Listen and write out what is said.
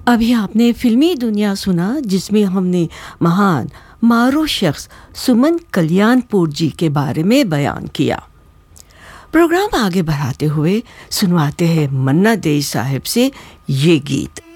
अभी आपने फिल्मी दुनिया सुना, जिसमें हमने महान मारूफ शख्स सुमन कल्याणपुर जी के बारे में बयान किया। प्रोग्राम आगे बढ़ाते हुए सुनवाते हैं मन्ना डे साहब से ये गीत।